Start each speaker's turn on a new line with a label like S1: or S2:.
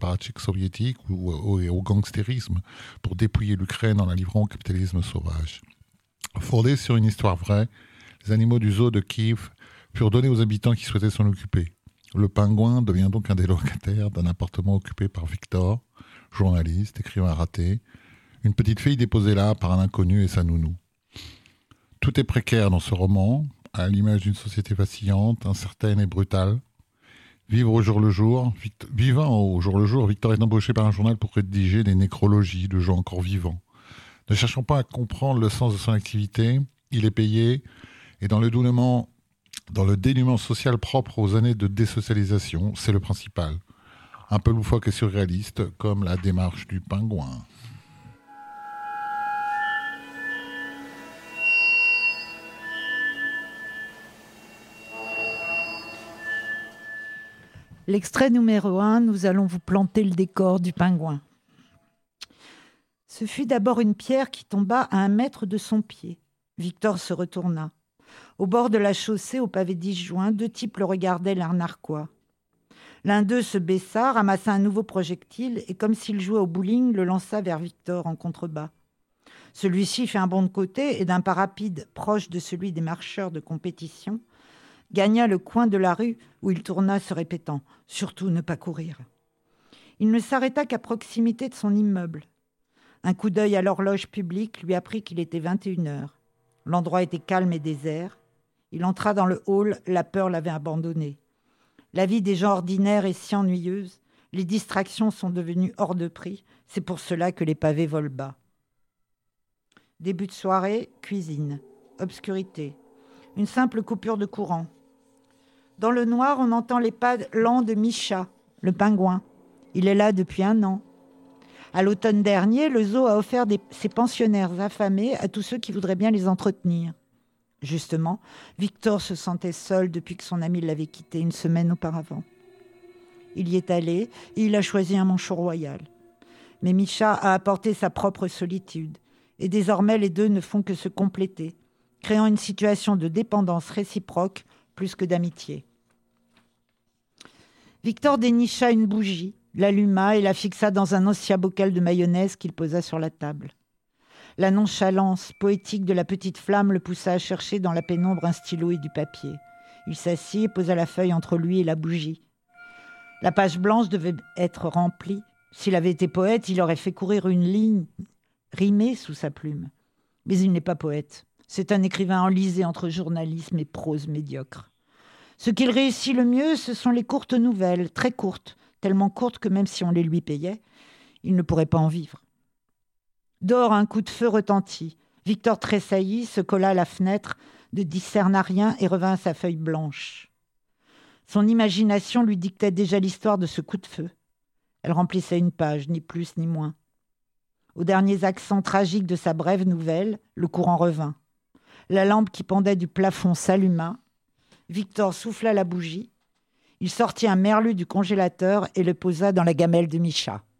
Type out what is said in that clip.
S1: apparatchiks soviétiques ou au gangstérisme pour dépouiller l'Ukraine en la livrant au capitalisme sauvage. Fondés sur une histoire vraie, les animaux du zoo de Kiev furent donnés aux habitants qui souhaitaient s'en occuper. Le pingouin devient donc un des locataires d'un appartement occupé par Victor, journaliste, écrivain raté, une petite fille déposée là par un inconnu et sa nounou. Tout est précaire dans ce roman, à l'image d'une société vacillante, incertaine et brutale. Vivant au jour le jour, Victor est embauché par un journal pour rédiger des nécrologies de gens encore vivants. Ne cherchant pas à comprendre le sens de son activité, il est payé et dans le dénuement social propre aux années de désocialisation, c'est le principal. Un peu loufoque et surréaliste, comme la démarche du pingouin.
S2: L'extrait numéro 1, nous allons vous planter le décor du pingouin. Ce fut d'abord une pierre qui tomba à 1 mètre de son pied. Victor se retourna. Au bord de la chaussée, au pavé disjoint, 2 types le regardaient l'air narquois. L'un d'eux se baissa, ramassa un nouveau projectile et, comme s'il jouait au bowling, le lança vers Victor en contrebas. Celui-ci fit un bond de côté et d'un pas rapide, proche de celui des marcheurs de compétition, gagna le coin de la rue où il tourna se répétant « Surtout ne pas courir ». Il ne s'arrêta qu'à proximité de son immeuble. Un coup d'œil à l'horloge publique lui apprit qu'il était 21h. L'endroit était calme et désert. Il entra dans le hall, la peur l'avait abandonné. La vie des gens ordinaires est si ennuyeuse, les distractions sont devenues hors de prix, c'est pour cela que les pavés volent bas. Début de soirée, cuisine, obscurité, une simple coupure de courant. Dans le noir, on entend les pas lents de Micha, le pingouin. Il est là depuis 1 an. À l'automne dernier, le zoo a offert ses pensionnaires affamés à tous ceux qui voudraient bien les entretenir. Justement, Victor se sentait seul depuis que son ami l'avait quitté 1 semaine auparavant. Il y est allé et il a choisi un manchot royal. Mais Micha a apporté sa propre solitude et désormais les 2 ne font que se compléter, créant une situation de dépendance réciproque plus que d'amitié. Victor dénicha une bougie, l'alluma et la fixa dans un ancien bocal de mayonnaise qu'il posa sur la table. La nonchalance poétique de la petite flamme le poussa à chercher dans la pénombre un stylo et du papier. Il s'assit et posa la feuille entre lui et la bougie. La page blanche devait être remplie. S'il avait été poète, il aurait fait courir une ligne rimée sous sa plume. Mais il n'est pas poète. C'est un écrivain enlisé entre journalisme et prose médiocre. Ce qu'il réussit le mieux, ce sont les courtes nouvelles, très courtes, tellement courtes que même si on les lui payait, il ne pourrait pas en vivre. Dehors, un coup de feu retentit. Victor tressaillit, se colla à la fenêtre, ne discerna rien et revint à sa feuille blanche. Son imagination lui dictait déjà l'histoire de ce coup de feu. Elle remplissait une page, ni plus ni moins. Aux derniers accents tragiques de sa brève nouvelle, le courant revint. La lampe qui pendait du plafond s'alluma. Victor souffla la bougie. Il sortit un merlu du congélateur et le posa dans la gamelle de Micha.